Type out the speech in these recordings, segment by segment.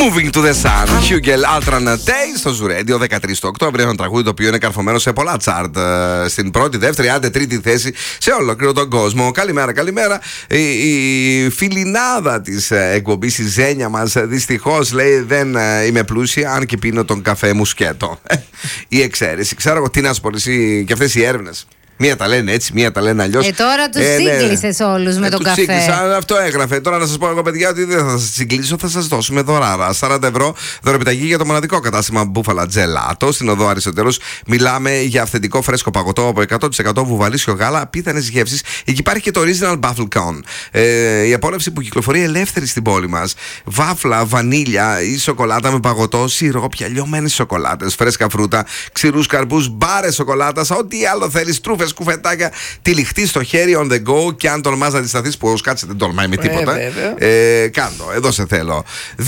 Moving to the Sun, Hugel Alternate στο Ζουρέντιο, 13 του Οκτώβρη. Ένα τραγούδι το οποίο είναι καρφωμένο σε πολλά τσάρτ. Στην πρώτη, δεύτερη, άντε τρίτη θέση σε ολόκληρο τον κόσμο. Καλημέρα, καλημέρα. Η φιλινάδα της εκπομπής, η Ζένια μας, δυστυχώς λέει δεν είμαι πλούσια, αν και πίνω τον καφέ μου σκέτο. Η εξαίρεση. Ξέρω εγώ τι να σου πω εσύ και αυτές οι έρευνες. Μία τα λένε έτσι, μία τα λένε αλλιώς. Τώρα τους σύγκλησες όλους με τον καφέ. Αυτό έγραφε. Τώρα να σας πω εγώ, παιδιά, ότι δεν θα σας συγκλήσω, θα σας δώσουμε δωράρα. 40 ευρώ δωρεπιταγή για το μοναδικό κατάστημα Μπούφαλα Τζελάτο στην οδό Αριστοτέλους. Μιλάμε για αυθεντικό φρέσκο παγωτό από 100% βουβαλίσιο γάλα, απίθανες γεύσεις. Εκεί υπάρχει και το Original Buffalo Cone. Η απόλαυση που κυκλοφορεί ελεύθερη στην πόλη μας. Βάφλα, βανίλια ή σοκολάτα με παγωτό, σιρόπια, λιωμένες σοκολάτες, φρέσκα φρούτα, ξηρούς καρπούς, μπάρες σοκολάτας, ό,τι άλλο θέλεις, τρούφες, κουφετάκια, τυλιχτή στο χέρι on the go. Και αν τολμάς να αντισταθείς, που κάτσε δεν τολμάει με τίποτα. Κάντο, εδώ σε θέλω.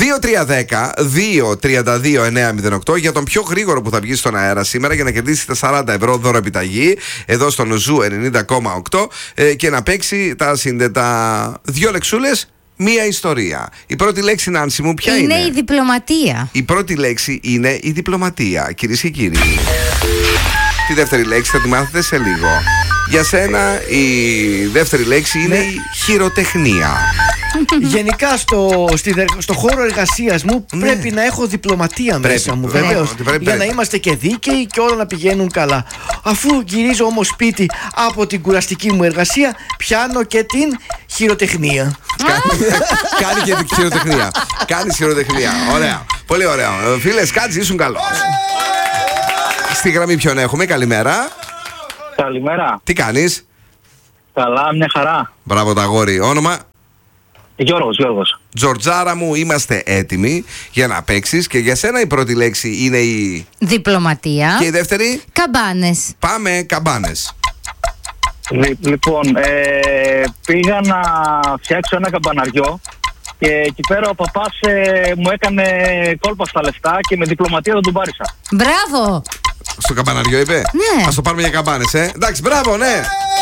2-3-10-2-32-908 για τον πιο γρήγορο που θα βγει στον αέρα σήμερα για να κερδίσετε 40 ευρώ δώρο επιταγή εδώ στον Ζου 90,8 και να παίξει τα συνδετά δύο λεξούλες. Μία ιστορία. Η πρώτη λέξη, Νάνση μου, ποια είναι? Είναι η διπλωματία. Η πρώτη λέξη είναι η διπλωματία, κυρίες και κύριοι. Τη δεύτερη λέξη θα τη μάθετε σε λίγο. Για σένα η δεύτερη λέξη είναι η χειροτεχνία. Γενικά στο χώρο εργασίας μου πρέπει να έχω διπλωματία μέσα μου, βεβαίως. Για να είμαστε και δίκαιοι και όλα να πηγαίνουν καλά. Αφού γυρίζω όμως σπίτι από την κουραστική μου εργασία, πιάνω και την χειροτεχνία. Κάνει και την χειροτεχνία. Κάνει χειροτεχνία. Ωραία. Πολύ ωραία. Φίλες, κάτσε, ήσουν καλός. Στη γραμμή ποιον έχουμε? Καλημέρα. Καλημέρα. Τι κάνεις? Καλά, μια χαρά. Μπράβο τα αγόρι. Όνομα? Γιώργος. Τζορτζάρα μου, είμαστε έτοιμοι για να παίξεις. Και για σένα η πρώτη λέξη είναι η διπλωματία. Και η δεύτερη? Καμπάνες. Πάμε, καμπάνες. Λοιπόν, πήγα να φτιάξω ένα καμπαναριό και εκεί πέρα ο παπάς μου έκανε κόλπα στα λεφτά και με διπλωματία δεν τον πάρισα. Μπράβο. Στο καμπαναριό είπε? Ναι. Ας το πάρουμε για καμπάνες, Εντάξει, μπράβο, ναι.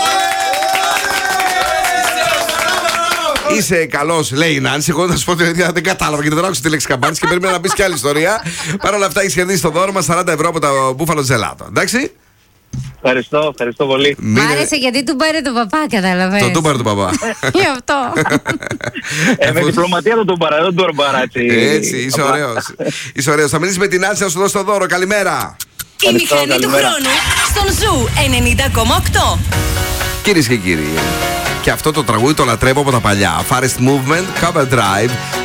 Είσαι καλός, λέει η Νάνση. Εγώ θα σου πω ότι δεν κατάλαβα γιατί δεν άκουσα τη λέξη καμπάνες και περίμενα να πεις κι άλλη ιστορία. Παρ' όλα αυτά έχεις κερδίσει το δώρο μας 40 ευρώ από το Μπούφαλο Τζελάτο. Εντάξει. Ευχαριστώ πολύ. Μ' άρεσε γιατί του πάρε τον παπά, καταλαβαίνεις. Τον του πάρε τον παπά. Γι' αυτό. Με διπλωματία δεν τον πάρε, δεν τον πάρε έτσι. Έτσι, είσαι ωραίος. Θα μιλήσεις με την Νάνση να σου δώσει το δώρο. Καλημέρα. Η μηχανή του χρόνου στον Ζου 90,8. Κυρίες και κύριοι, και αυτό το τραγούδι το λατρεύω από τα παλιά. Forest Movement, Cover Drive.